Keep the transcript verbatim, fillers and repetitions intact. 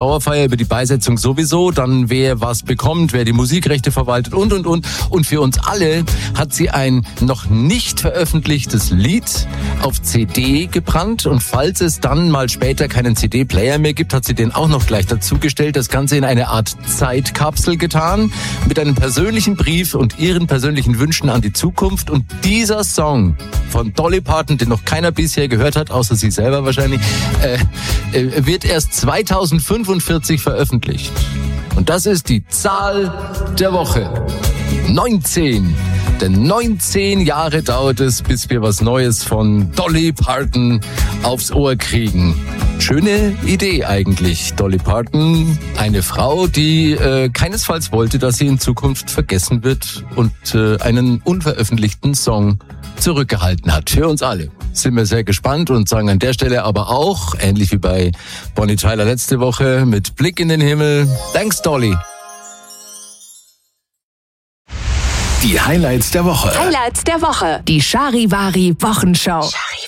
Trauerfeier, über die Beisetzung sowieso, dann wer was bekommt, wer die Musikrechte verwaltet und, und, und. Und für uns alle hat sie ein noch nicht veröffentlichtes Lied auf C D gebrannt. Und falls es dann mal später keinen C D-Player mehr gibt, hat sie den auch noch gleich dazugestellt. Das Ganze in eine Art Zeitkapsel getan, mit einem persönlichen Brief und ihren persönlichen Wünschen an die Zukunft. Und dieser Song von Dolly Parton, den noch keiner bisher gehört hat, außer sie selber wahrscheinlich, äh, äh, wird erst zweitausendfünfundvierzig veröffentlicht. Und das ist die Zahl der Woche. neunzehn. Denn neunzehn Jahre dauert es, bis wir was Neues von Dolly Parton aufs Ohr kriegen. Schöne Idee eigentlich. Dolly Parton, eine Frau, die äh, keinesfalls wollte, dass sie in Zukunft vergessen wird und äh, einen unveröffentlichten Song zurückgehalten hat. Für uns alle sind wir sehr gespannt und sagen an der Stelle aber auch, ähnlich wie bei Bonnie Tyler letzte Woche, mit Blick in den Himmel, thanks Dolly. Die Highlights der Woche. Highlights der Woche. Die Charivari Wochenschau. Charivari.